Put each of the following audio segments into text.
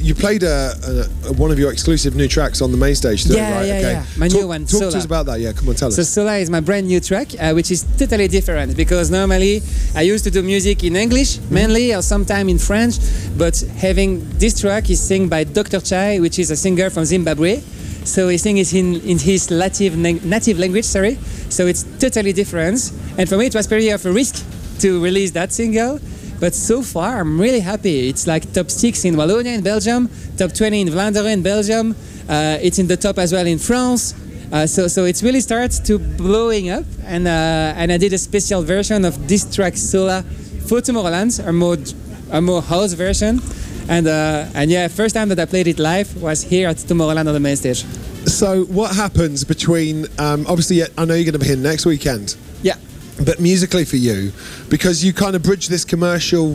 you played one of your exclusive new tracks on the main stage today, right? Yeah. My new one, Talk Sola. to us about that. Yeah, come on, tell us. So Sola is my brand new track, which is totally different because normally I used to do music in English mainly or sometime in French, but having this track is sung by Dr. Chai, which is a singer from Zimbabwe. So he sings in his native language, sorry. So it's totally different. And for me, it was pretty of a risk to release that single. But so far, I'm really happy. It's like top 6 in Wallonia in Belgium, top 20 in Vlaanderen in Belgium. It's in the top as well in France. So it's really started to blowing up. And I did a special version of this track, Sola, for Tomorrowland, a more house version. And yeah, first time that I played it live was here at Tomorrowland on the main stage. So what happens between, obviously I know you're going to be here next weekend. Yeah. But musically for you, because you kind of bridge this commercial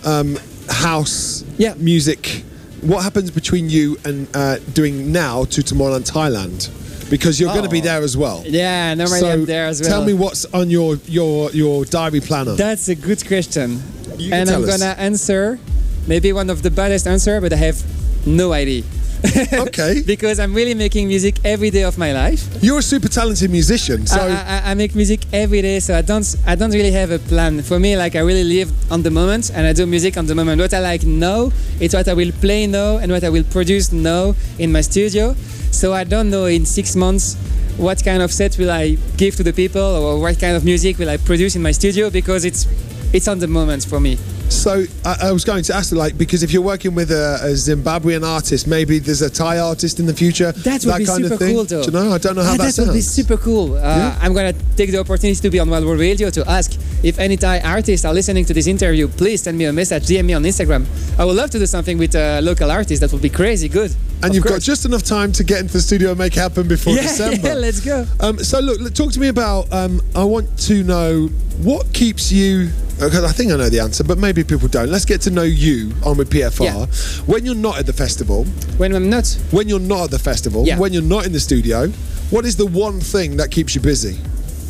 house music, what happens between you and doing now to Tomorrowland Thailand? Because you're going to be there as well. Yeah, normally I'm there as well. Tell me what's on your diary planner. That's a good question. And I'm going to answer maybe one of the baddest answer, but I have no idea. Okay. Because I'm really making music every day of my life. You're a super talented musician, so I make music every day, so I don't really have a plan. For me, like I really live on the moment, and I do music on the moment. What I like now, it's what I will play now, and what I will produce now in my studio. So I don't know in 6 months what kind of set will I give to the people, or what kind of music will I produce in my studio, because it's on the moment for me. So I was going to ask, like, because if you're working with a Zimbabwean artist, maybe there's a Thai artist in the future. That would be kind super of thing. cool, though. Do you know? I don't know how that sounds. That would be super cool. I'm gonna take the opportunity to be on Wild World Radio to ask if any Thai artists are listening to this interview. Please send me a message, DM me on Instagram. I would love to do something with a local artist. That would be crazy good. And you've got just enough time to get into the studio and make it happen before December. Yeah, let's go. So look, talk to me about. I want to know what keeps you. Because I think I know the answer, but maybe people don't. Let's get to know you on with PFR. Yeah. When you're not at the festival. When I'm not. When you're not at the festival. Yeah. When you're not in the studio. What is the one thing that keeps you busy?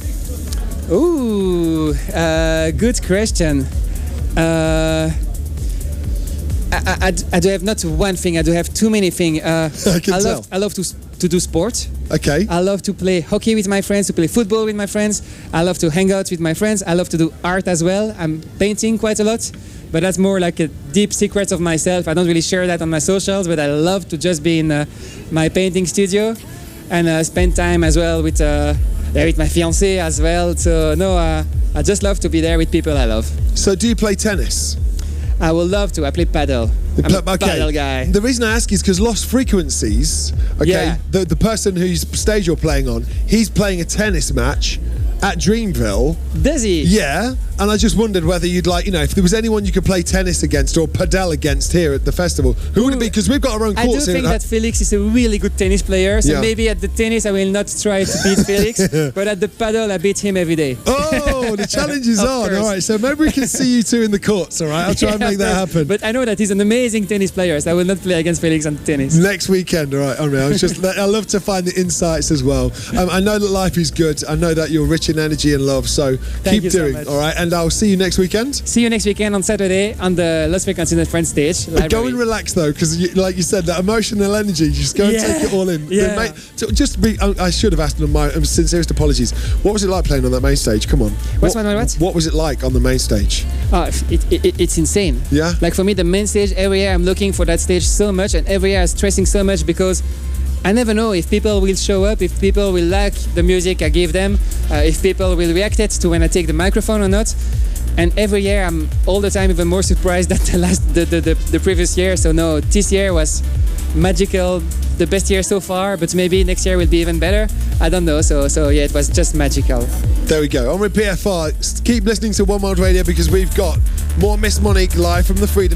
Ooh, good question. I do have not one thing. I do have too many things. I love to do sport. Okay. I love to play hockey with my friends, to play football with my friends. I love to hang out with my friends. I love to do art as well. I'm painting quite a lot, but that's more like a deep secret of myself. I don't really share that on my socials, but I love to just be in my painting studio and spend time as well with my fiancée as well. So I just love to be there with people I love. So do you play tennis? I would love to. I play paddle. I'm a paddle guy. The reason I ask is because Lost Frequencies, the person whose stage you're playing on, he's playing a tennis match at Dreamville. Does he? Yeah. And I just wondered whether you'd like, if there was anyone you could play tennis against or padel against here at the festival, who would it be? Because we've got our own courts here. I do think that Felix is a really good tennis player, so maybe at the tennis I will not try to beat Felix, but at the paddle I beat him every day. Oh, the challenge is on. All right, so maybe we can see you two in the courts, all right? I'll try and make that happen. But I know that he's an amazing tennis player, so I will not play against Felix on tennis. Next weekend, all right? I love to find the insights as well. I know that life is good. I know that you're rich in energy and love, so keep doing, so all right? And I'll see you next weekend. See you next weekend on Saturday on the Lost Frequencies in the front stage. Library. Go and relax though, because like you said, that emotional energy, just go and take it all in. Yeah. I should have asked on my sincerest apologies. What was it like playing on that main stage? Come on. What was it like on the main stage? It's insane. Yeah. Like for me, the main stage, every year I'm looking for that stage so much, and every year I'm stressing so much because I never know if people will show up, if people will like the music I give them, if people will react it to when I take the microphone or not. And every year I'm all the time even more surprised than the previous year. So no, this year was magical, the best year so far, but maybe next year will be even better. I don't know. So yeah, it was just magical. There we go. On with PFR. Keep listening to One World Radio because we've got more Miss Monique live from the Freedom